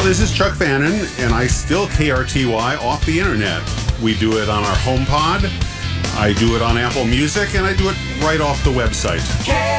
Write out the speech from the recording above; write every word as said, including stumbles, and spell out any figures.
Hello, this is Chuck Fannin, and I still K R T Y off the internet. We do it on our HomePod, I do it on Apple Music, and I do it right off the website.